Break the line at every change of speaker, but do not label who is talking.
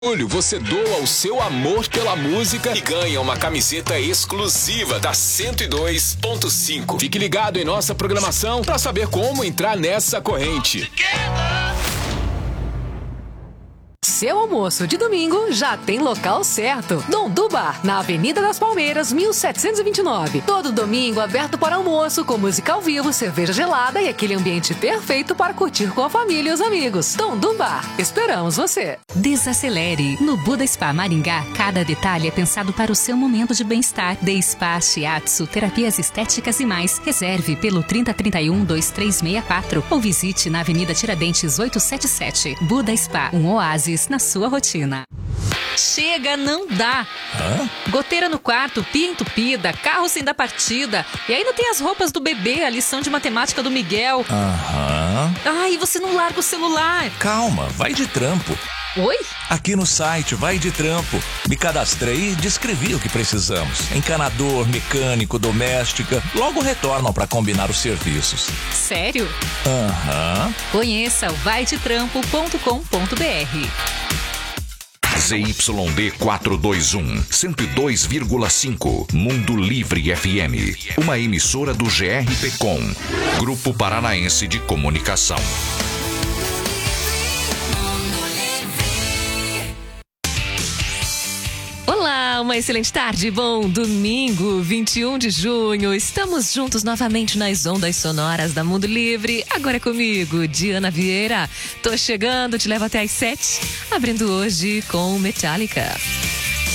Você doa o seu amor pela música e ganha uma camiseta exclusiva da 102.5. Fique ligado em nossa programação para saber como entrar nessa corrente.
Seu almoço de domingo já tem local certo. Dondu Bar, na Avenida das Palmeiras, 1729. Todo domingo aberto para almoço, com música ao vivo, cerveja gelada e aquele ambiente perfeito para curtir com a família e os amigos. Dondu Bar, esperamos você.
Desacelere. No Buda Spa Maringá, cada detalhe é pensado para o seu momento de bem-estar. De spa, shiatsu, terapias estéticas e mais. Reserve pelo 3031-2364 ou visite na Avenida Tiradentes 877. Buda Spa, um oásis na sua rotina. Chega, não dá. Goteira no quarto, pia entupida, carro sem dar partida. E ainda tem as roupas do bebê, a lição de matemática do Miguel. Ai, você não larga o celular.
Calma, vai de trampo.
Oi?
Aqui no site Vai de Trampo. Me cadastrei e descrevi o que precisamos. Encanador, mecânico, doméstica. Logo retornam para combinar os serviços.
Sério? Conheça o vaidetrampo.com.br.
ZYD 421, 102,5. Mundo Livre FM. Uma emissora do GRPcom, Grupo Paranaense de Comunicação.
Olá, uma excelente tarde, bom domingo, 21 de junho. Estamos juntos novamente nas ondas sonoras da Mundo Livre. Agora é comigo, Diana Vieira. Tô chegando, te levo até às 7, abrindo hoje com Metallica.